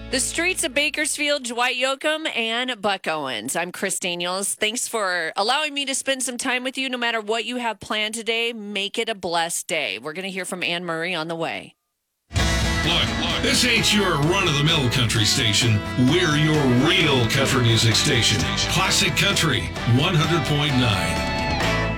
The streets of Bakersfield, Dwight Yoakam, and Buck Owens. I'm Chris Daniels. Thanks for allowing me to spend some time with you. No matter what you have planned today, make it a blessed day. We're going to hear from Anne Murray on the way. Look, this ain't your run-of-the-mill country station. We're your real country music station. Classic Country 100.9.